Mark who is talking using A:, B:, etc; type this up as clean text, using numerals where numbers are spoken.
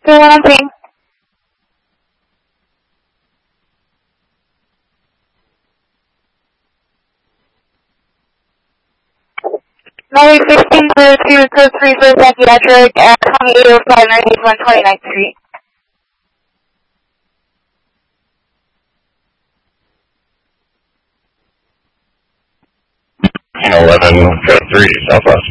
A: 113. 1602 code 3 for psychiatric at 2805 91 29th Street.
B: 11 code 3 Southwest.